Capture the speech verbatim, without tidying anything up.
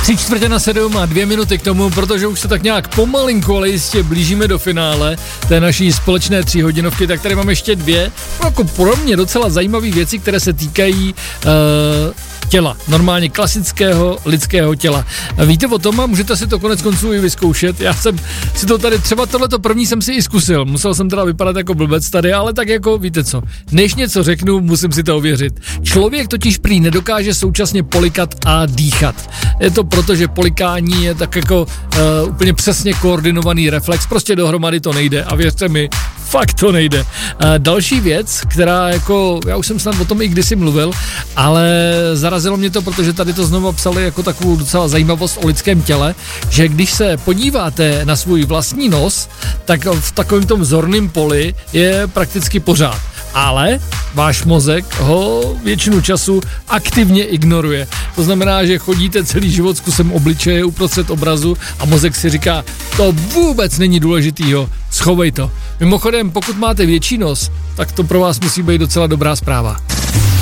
Tři čtvrtě na sedm a dvě minuty k tomu, protože už se tak nějak pomalinku, ale jistě blížíme do finále té naší společné tříhodinovky, tak tady mám ještě dvě, jako pro mě docela zajímavé věci, které se týkají uh, těla, normálně klasického lidského těla. Víte o tom a můžete si to konec konců i vyzkoušet. Já jsem si to tady, třeba tohleto první jsem si i zkusil, musel jsem teda vypadat jako blbec tady, ale tak jako víte co, než něco řeknu, musím si to ověřit. Člověk totiž prý nedokáže současně polikat a dýchat. Je to proto, že polikání je tak jako uh, úplně přesně koordinovaný reflex, prostě dohromady to nejde a věřte mi, fakt to nejde. Uh, další věc, která jako, já už jsem snad o tom i kdysi mluvil, ale zarazilo mě to, protože tady to znovu psali jako takovou docela zajímavost o lidském těle, že když se podíváte na svůj vlastní nos, tak v takovém tom zorném poli je prakticky pořád. Ale váš mozek ho většinu času aktivně ignoruje. To znamená, že chodíte celý život s kusem obličeje uprostřed obrazu a mozek si říká, to vůbec není důležitýho, schovej to. Mimochodem, pokud máte větší nos, tak to pro vás musí být docela dobrá zpráva.